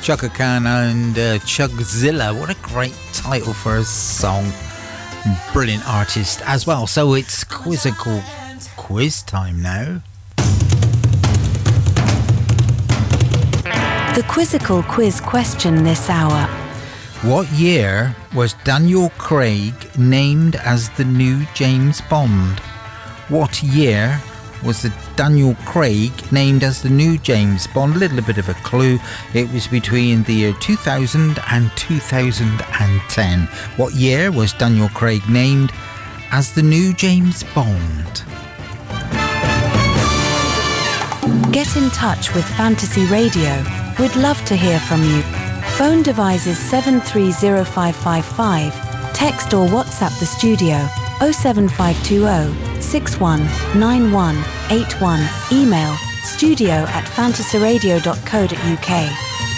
Chaka Khan and Chugzilla. What a great title for a song. Brilliant artist as well. So it's quizzical quiz time now. The quizzical quiz question this hour. What year was Daniel Craig named as the new James Bond? What year was the Daniel Craig named as the new James Bond? A little bit of a clue. It was between the year 2000 and 2010. What year was Daniel Craig named as the new James Bond? Get in touch with Fantasy Radio. We'd love to hear from you. Phone devices 730555. Text or WhatsApp the studio 07520 619181. Email studio@fantasyradio.co.uk.